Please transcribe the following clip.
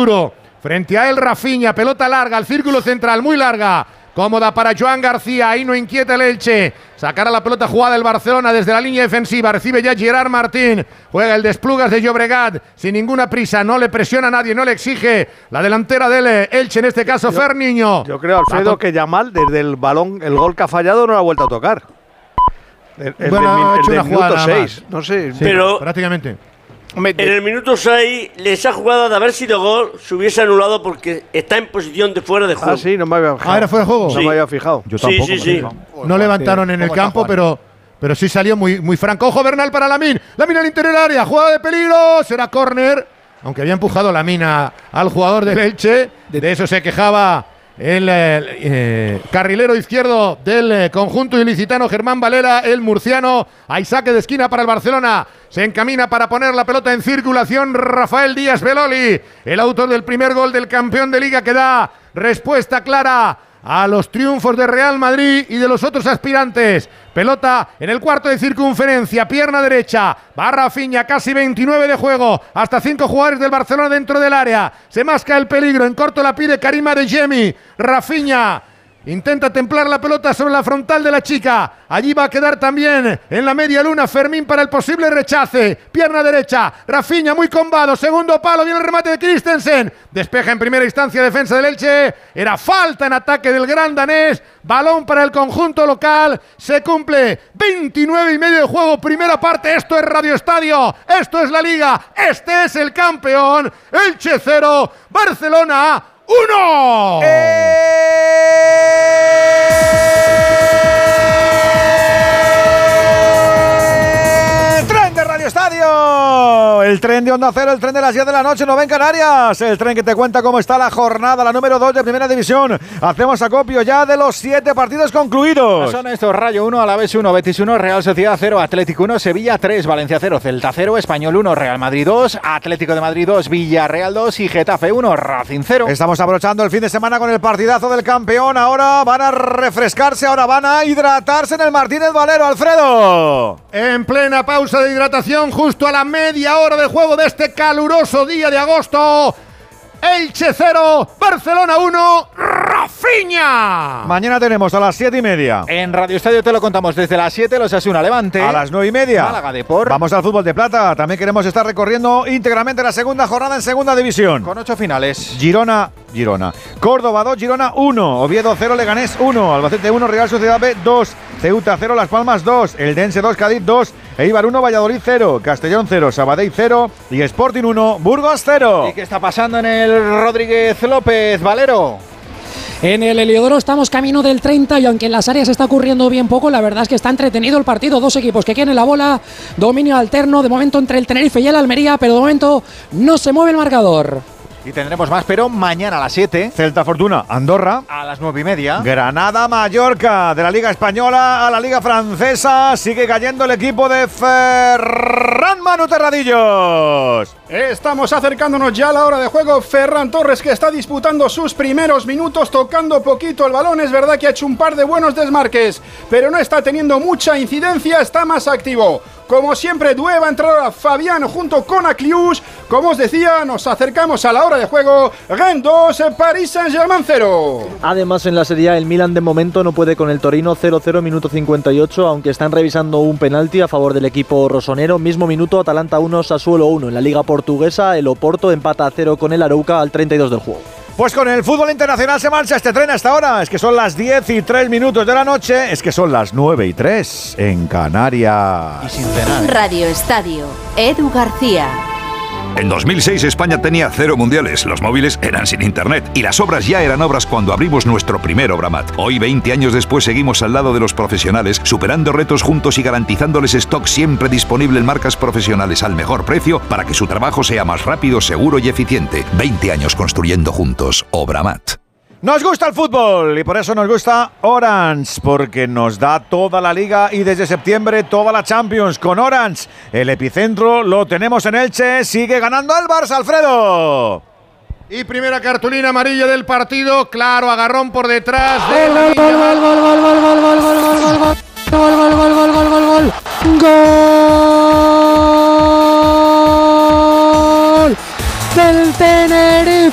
duro. Frente a él Rafinha, pelota larga, al círculo central, muy larga. Cómoda para Joan García, ahí no inquieta el Elche. Sacará la pelota jugada el Barcelona desde la línea defensiva. Recibe ya Gerard Martín. Juega el Desplugas de Llobregat sin ninguna prisa. No le presiona a nadie, no le exige la delantera del Elche, en este caso Fer Niño. Yo creo, Alfredo, que Yamal desde el balón, el gol que ha fallado, no lo ha vuelto a tocar. Ha hecho una jugada 6, no sé. Sí, pero prácticamente. En el minuto 6, esa jugada de haber sido gol se hubiese anulado porque está en posición de fuera de juego. Ah, sí, no me había fijado. ¿Era fuera de juego? No me había fijado. Yo tampoco. Sí. No levantaron en el campo, pero sí salió muy franco. Ojo Bernal para Lamine. Lamine al interior del área. Jugada de peligro. Será córner. Aunque había empujado Lamine al jugador del Elche. De eso se quejaba el carrilero izquierdo del conjunto ilicitano, Germán Valera, el murciano. Hay saque de esquina para el Barcelona. Se encamina para poner la pelota en circulación Rafael Díaz Beloli, el autor del primer gol del campeón de Liga, que da respuesta clara a los triunfos de Real Madrid y de los otros aspirantes. Pelota en el cuarto de circunferencia, pierna derecha, va Rafinha, casi 29 de juego, hasta 5 jugadores del Barcelona dentro del área. Se masca el peligro, en corto la pide Karim Adeyemi. Rafinha intenta templar la pelota sobre la frontal de la chica. Allí va a quedar también en la media luna Fermín para el posible rechace. Pierna derecha, Rafinha muy combado. Segundo palo, viene el remate de Christensen. Despeja en primera instancia defensa del Elche. Era falta en ataque del gran danés. Balón para el conjunto local. Se cumple 29 y medio de juego, primera parte. Esto es Radio Estadio. Esto es la Liga. Este es el campeón. Elche 0, Barcelona 1. ¡Tren de Radio Estadio! El tren de Onda Cero, el tren de las 10 de la noche, 9 en Canarias. El tren que te cuenta cómo está la jornada, la número 2 de Primera División. Hacemos acopio ya de los 7 partidos concluidos. Son estos: Rayo 1, Alavés 1, Betis 1, Real Sociedad 0, Atlético 1, Sevilla 3, Valencia 0, Celta 0, Español 1, Real Madrid 2, Atlético de Madrid 2, Villarreal 2 y Getafe 1, Racing 0. Estamos abrochando el fin de semana con el partidazo del campeón. Ahora van a refrescarse, ahora van a hidratarse en el Martínez Valero, Alfredo. En plena pausa de hidratación, justo a la media hora de juego de este caluroso día de agosto. Elche 0, Barcelona 1, Rafinha. Mañana tenemos a las 7:30. En Radio Estadio te lo contamos desde las 7, los Osasuna Levante. A las 9:30. Málaga Depor. Vamos al fútbol de plata. También queremos estar recorriendo íntegramente la segunda jornada en segunda división. Con 8 finales. Girona. Córdoba 2, Girona 1. Oviedo 0, Leganés 1. Albacete 1, Real Sociedad B 2. Ceuta 0, Las Palmas 2. Eldense 2, Cádiz 2. Eibar 1, Valladolid 0. Castellón 0, Sabadell 0. Y Sporting 1, Burgos 0. ¿Y qué está pasando en el Rodríguez López, Valero? En el Heliodoro estamos camino del 30 y aunque en las áreas está ocurriendo bien poco, la verdad es que está entretenido el partido. Dos equipos que quieren la bola, dominio alterno de momento entre el Tenerife y el Almería, pero de momento no se mueve el marcador. Y tendremos más, pero mañana a las 7. Celta Fortuna, Andorra. A las 9:30. Granada, Mallorca. De la Liga Española a la Liga Francesa. Sigue cayendo el equipo de Ferran Manu Terradillos. Estamos acercándonos ya a la hora de juego. Ferran Torres, que está disputando sus primeros minutos, tocando poquito el balón. Es verdad que ha hecho un par de buenos desmarques, pero no está teniendo mucha incidencia, está más activo. Como siempre, Doué va a entrar a Fabián junto con Aclius. Como os decía, nos acercamos a la hora de juego. Rennes 2, Paris Saint-Germain 0. Además, en la Serie A, el Milan de momento no puede con el Torino. 0-0, minuto 58, aunque están revisando un penalti a favor del equipo rosonero. Mismo minuto, Atalanta 1, Sassuolo 1. En la Liga Portuguesa, el Oporto empata a 0 con el Arouca al 32 del juego. Pues con el fútbol internacional se marcha este tren hasta ahora. Es que son las 10:03 de la noche. Es que son las 9:03 en Canarias. Y sin cenar. Radio Estadio, Edu García. En 2006 España tenía 0 mundiales, los móviles eran sin internet y las obras ya eran obras cuando abrimos nuestro primer Obramat. Hoy, 20 años después, seguimos al lado de los profesionales, superando retos juntos y garantizándoles stock siempre disponible en marcas profesionales al mejor precio para que su trabajo sea más rápido, seguro y eficiente. 20 años construyendo juntos. Obramat. Nos gusta el fútbol y por eso nos gusta Orange, porque nos da toda la Liga y desde septiembre toda la Champions con Orange. El epicentro lo tenemos en Elche, sigue ganando el Barça, Alfredo. Y primera cartulina amarilla del partido, claro, agarrón por detrás. Gol del Tenerife.